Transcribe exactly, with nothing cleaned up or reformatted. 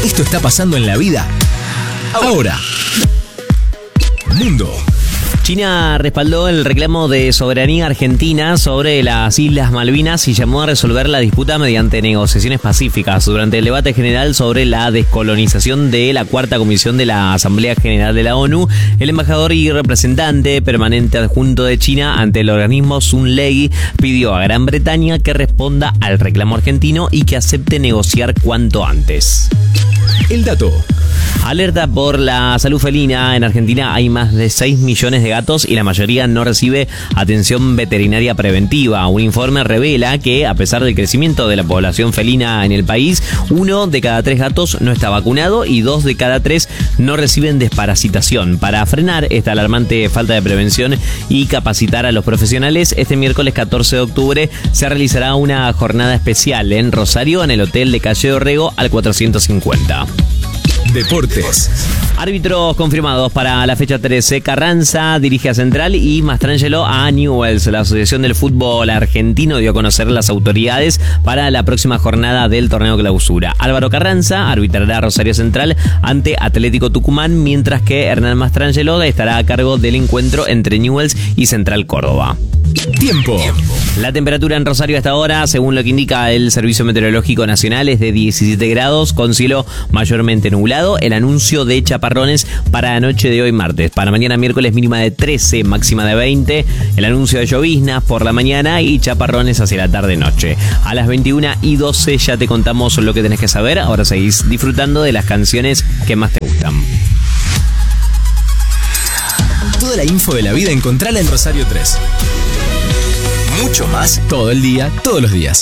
Esto está pasando en la vida ahora. Mundo. China respaldó el reclamo de soberanía argentina sobre las Islas Malvinas y llamó a resolver la disputa mediante negociaciones pacíficas. Durante el debate general sobre la descolonización de la Cuarta Comisión de la Asamblea General de la ONU, el embajador y representante permanente adjunto de China ante el organismo Sun Lei pidió a Gran Bretaña que responda al reclamo argentino y que acepte negociar cuanto antes. El dato. Alerta por la salud felina. En Argentina hay más de seis millones de gatos y la mayoría no recibe atención veterinaria preventiva. Un informe revela que, a pesar del crecimiento de la población felina en el país, uno de cada tres gatos no está vacunado y dos de cada tres no reciben desparasitación. Para frenar esta alarmante falta de prevención y capacitar a los profesionales, este miércoles catorce de octubre se realizará una jornada especial en Rosario, en el hotel de Calle Dorrego al cuatrocientos cincuenta. Deportes. Árbitros confirmados para la fecha trece. Carranza dirige a Central y Mastrangelo a Newell's. La Asociación del Fútbol Argentino dio a conocer las autoridades para la próxima jornada del torneo clausura. Álvaro Carranza arbitrará Rosario Central ante Atlético Tucumán, mientras que Hernán Mastrangelo estará a cargo del encuentro entre Newell's y Central Córdoba. Tiempo. La temperatura en Rosario hasta ahora, según lo que indica el Servicio Meteorológico Nacional, es de diecisiete grados con cielo mayormente nublado. El anuncio de chaparrones para la noche de hoy martes. Para mañana miércoles mínima de trece, máxima de veinte. El anuncio de lloviznas por la mañana y chaparrones hacia la tarde-noche. A las veintiuna y doce ya te contamos lo que tenés que saber. Ahora seguís disfrutando de las canciones que más te gustan. Toda la info de la vida encontrala en Rosario tres. Mucho más todo el día, todos los días.